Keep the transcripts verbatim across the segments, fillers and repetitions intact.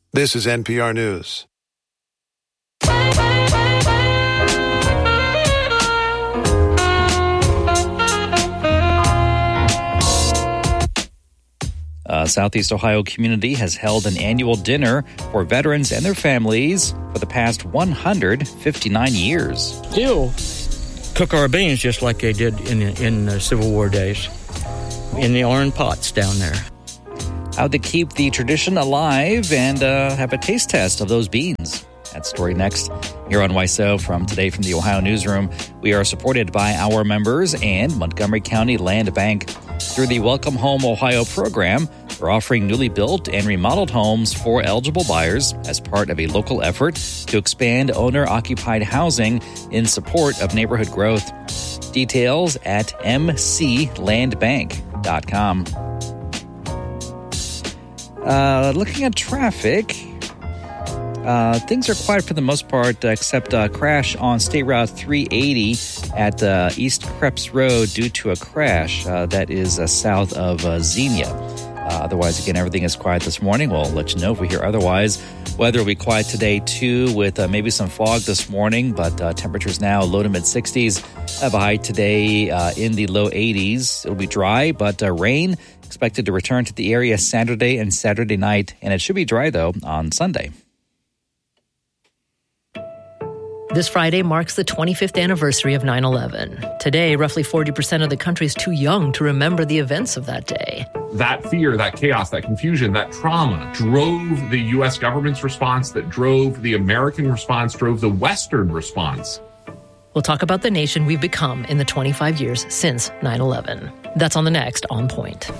This is N P R News. A Southeast Ohio community has held an annual dinner for veterans and their families for the past one hundred fifty-nine years. Still cook our beans just like they did in in the Civil War days, in the iron pots down there. How to keep the tradition alive and uh, have a taste test of those beans. That story next here on Y S O from Today from the Ohio Newsroom. We are supported by our members and Montgomery County Land Bank. Through the Welcome Home Ohio program, we're offering newly built and remodeled homes for eligible buyers as part of a local effort to expand owner-occupied housing in support of neighborhood growth. Details at m c land bank dot com. Uh, looking at traffic, uh, things are quiet for the most part, uh, except a crash on State Route three eighty at uh, East Krebs Road due to a crash uh, that is uh, south of uh, Xenia. Uh, otherwise, again, everything is quiet this morning. We'll let you know if we hear otherwise. Weather will be quiet today, too, with uh, maybe some fog this morning, but uh, temperatures now low to mid-sixties. Have a high today uh, in the low eighties. It'll be dry, but uh, rain expected to return to the area Saturday and Saturday night, and it should be dry, though, on Sunday. This Friday marks the twenty-fifth anniversary of nine eleven. Today, roughly forty percent of the country is too young to remember the events of that day. That fear, that chaos, that confusion, that trauma drove the U S government's response, that drove the American response, drove the Western response. We'll talk about the nation we've become in the twenty-five years since nine eleven. That's on the next On Point.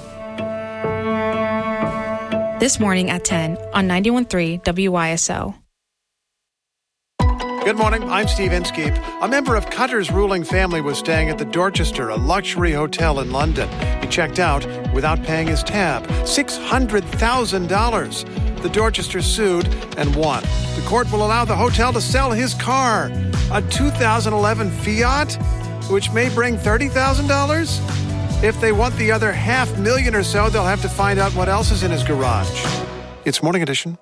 This morning at ten on ninety-one point three W Y S O. Good morning, I'm Steve Inskeep. A member of Qatar's ruling family was staying at the Dorchester, a luxury hotel in London. He checked out without paying his tab, six hundred thousand dollars. The Dorchester sued and won. The court will allow the hotel to sell his car, a two thousand eleven Fiat, which may bring thirty thousand dollars. If they want the other half million or so, they'll have to find out what else is in his garage. It's Morning Edition.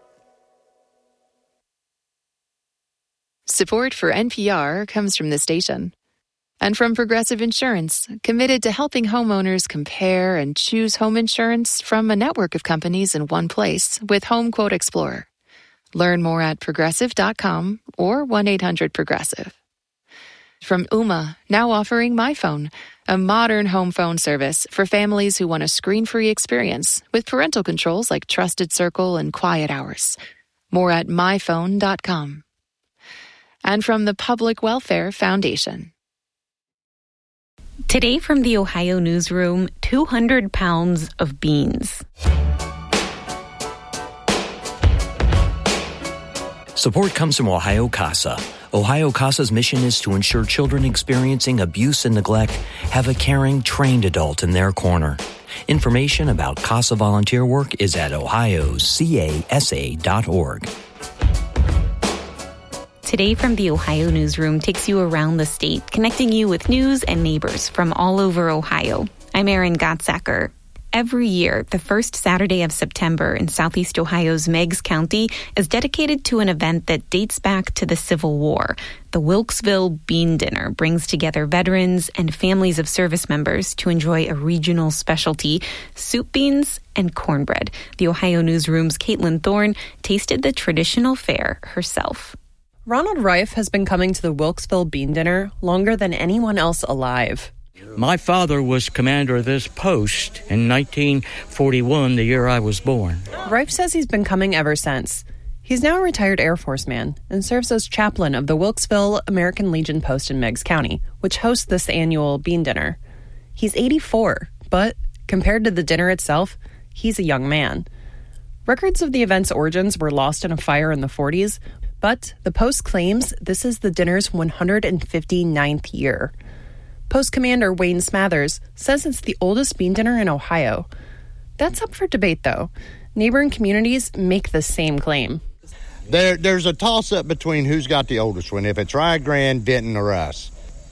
Support for N P R comes from the station and from Progressive Insurance, committed to helping homeowners compare and choose home insurance from a network of companies in one place with Home Quote Explorer. Learn more at progressive dot com or one eight hundred progressive. From Ooma, now offering MyPhone, a modern home phone service for families who want a screen-free experience with parental controls like Trusted Circle and Quiet Hours. More at my phone dot com. And from the Public Welfare Foundation. Today from the Ohio Newsroom, two hundred pounds of beans. Support comes from Ohio CASA. Ohio CASA's mission is to ensure children experiencing abuse and neglect have a caring, trained adult in their corner. Information about CASA volunteer work is at ohio casa dot org. Today from the Ohio Newsroom takes you around the state, connecting you with news and neighbors from all over Ohio. I'm Erin Gottsacker. Every year, the first Saturday of September in Southeast Ohio's Meigs County is dedicated to an event that dates back to the Civil War. The Wilkesville Bean Dinner brings together veterans and families of service members to enjoy a regional specialty, soup beans and cornbread. The Ohio Newsroom's Caitlin Thorne tasted the traditional fare herself. Ronald Reif has been coming to the Wilkesville Bean Dinner longer than anyone else alive. My father was commander of this post in nineteen forty-one, the year I was born. Reif says he's been coming ever since. He's now a retired Air Force man and serves as chaplain of the Wilkesville American Legion post in Meigs County, which hosts this annual bean dinner. He's eighty-four, but compared to the dinner itself, he's a young man. Records of the event's origins were lost in a fire in the forties, but the Post claims this is the dinner's one hundred fifty-ninth year. Post Commander Wayne Smathers says it's the oldest bean dinner in Ohio. That's up for debate, though. Neighboring communities make the same claim. There, there's a toss-up between who's got the oldest one, if it's Rio Grande, Denton, or us.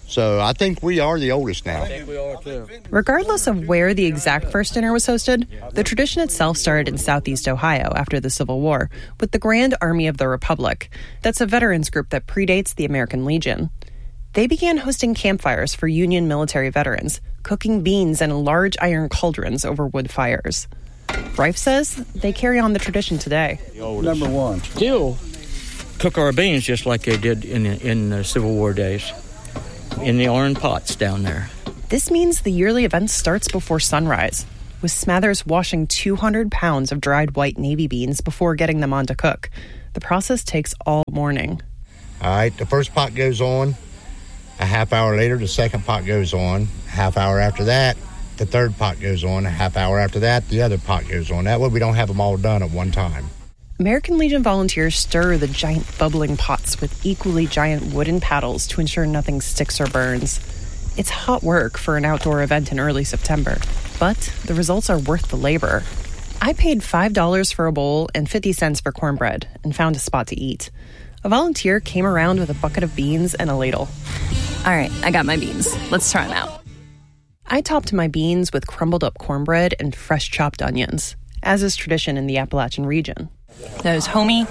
So I think we are the oldest now. I think we are, too. Regardless of where the exact first dinner was hosted, the tradition itself started in Southeast Ohio after the Civil War with the Grand Army of the Republic. That's a veterans group that predates the American Legion. They began hosting campfires for Union military veterans, cooking beans in large iron cauldrons over wood fires. Reif says they carry on the tradition today. Number one. Still cook our beans just like they did in the, in the Civil War days, in the iron pots down there. This means the yearly event starts before sunrise, with Smathers washing two hundred pounds of dried white navy beans before getting them on to cook. The process takes all morning. All right, the first pot goes on. A half hour later, the second pot goes on. A half hour after that, the third pot goes on. A half hour after that, the other pot goes on. That way we don't have them all done at one time. American Legion volunteers stir the giant bubbling pots with equally giant wooden paddles to ensure nothing sticks or burns. It's hot work for an outdoor event in early September, but the results are worth the labor. I paid five dollars for a bowl and fifty cents for cornbread and found a spot to eat. A volunteer came around with a bucket of beans and a ladle. All right, I got my beans. Let's try them out. I topped my beans with crumbled up cornbread and fresh chopped onions, as is tradition in the Appalachian region. That was homey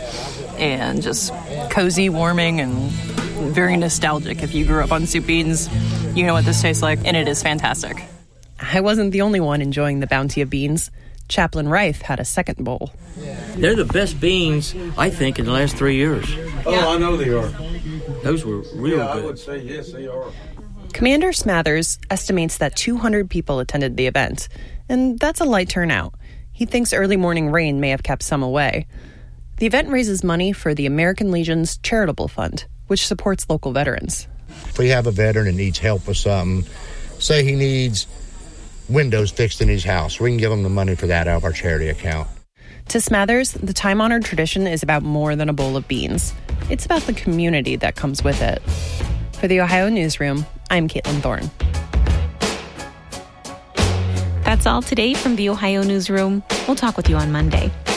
and just cozy, warming, and very nostalgic. If you grew up on soup beans, you know what this tastes like, and it is fantastic. I wasn't the only one enjoying the bounty of beans. Chaplain Reif had a second bowl. They're the best beans, I think, in the last three years. Oh, I know they are. Those were real yeah, good. I would say yes, they are. Commander Smathers estimates that two hundred people attended the event, and that's a light turnout. He thinks early morning rain may have kept some away. The event raises money for the American Legion's Charitable Fund, which supports local veterans. If we have a veteran that needs help with something, say he needs windows fixed in his house, we can give him the money for that out of our charity account. To Smathers, the time-honored tradition is about more than a bowl of beans. It's about the community that comes with it. For the Ohio Newsroom, I'm Caitlin Thorne. That's all today from the Ohio Newsroom. We'll talk with you on Monday.